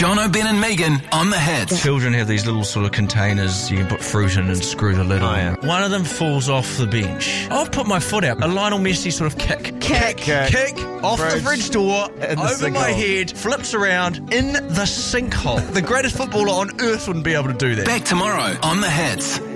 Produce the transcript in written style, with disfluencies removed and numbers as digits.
Jono, Ben and Megan on the Hits. Children have these little sort of containers you can put fruit in and screw the lid on. One of them falls off the bench. I've put my foot out. A Lionel Messi sort of kick off the fridge door, over my head, flips around in the sinkhole. The greatest footballer on earth wouldn't be able to do that. Back tomorrow on the Hits.